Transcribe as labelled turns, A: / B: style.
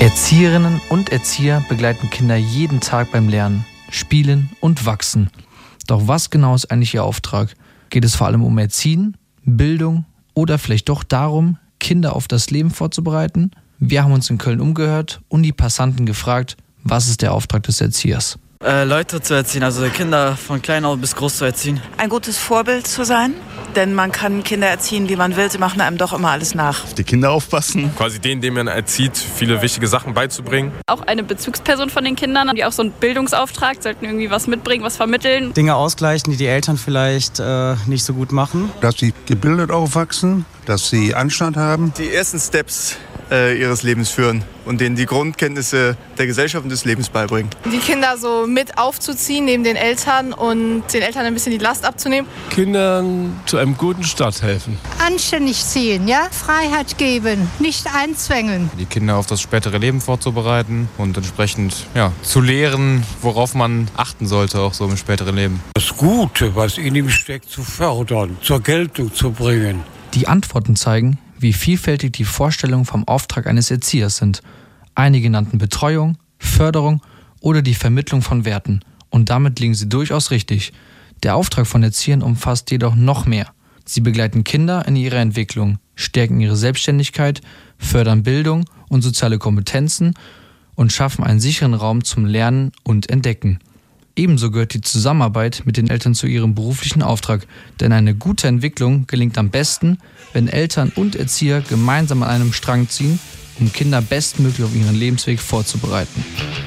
A: Erzieherinnen und Erzieher begleiten Kinder jeden Tag beim Lernen, Spielen und Wachsen. Doch was genau ist eigentlich ihr Auftrag? Geht es vor allem um Erziehen, Bildung oder vielleicht doch darum, Kinder auf das Leben vorzubereiten? Wir haben uns in Köln umgehört und die Passanten gefragt, was ist der Auftrag des Erziehers?
B: Leute zu erziehen, also Kinder von klein auf bis groß zu erziehen.
C: Ein gutes Vorbild zu sein, denn man kann Kinder erziehen, wie man will, sie machen einem doch immer alles nach.
D: Auf die Kinder aufpassen.
E: Quasi denen, den man erzieht, viele wichtige Sachen beizubringen.
F: Auch eine Bezugsperson von den Kindern, die auch so einen Bildungsauftrag, sollten irgendwie was mitbringen, was vermitteln.
G: Dinge ausgleichen, die die Eltern vielleicht nicht so gut machen.
H: Dass sie gebildet aufwachsen, dass sie Anstand haben.
I: Die ersten Steps ihres Lebens führen und denen die Grundkenntnisse der Gesellschaft und des Lebens beibringen.
J: Die Kinder so mit aufzuziehen neben den Eltern und den Eltern ein bisschen die Last abzunehmen.
K: Kindern zu einem guten Start helfen.
L: Anständig ziehen, ja? Freiheit geben, nicht einzwängen.
M: Die Kinder auf das spätere Leben vorzubereiten und entsprechend zu lehren, worauf man achten sollte, auch so im späteren Leben.
N: Das Gute, was in ihm steckt, zu fördern, zur Geltung zu bringen.
A: Die Antworten zeigen, wie vielfältig die Vorstellungen vom Auftrag eines Erziehers sind. Einige nannten Betreuung, Förderung oder die Vermittlung von Werten. Und damit liegen sie durchaus richtig. Der Auftrag von Erziehern umfasst jedoch noch mehr. Sie begleiten Kinder in ihrer Entwicklung, stärken ihre Selbstständigkeit, fördern Bildung und soziale Kompetenzen und schaffen einen sicheren Raum zum Lernen und Entdecken. Ebenso gehört die Zusammenarbeit mit den Eltern zu ihrem beruflichen Auftrag, denn eine gute Entwicklung gelingt am besten, wenn Eltern und Erzieher gemeinsam an einem Strang ziehen, um Kinder bestmöglich auf ihren Lebensweg vorzubereiten.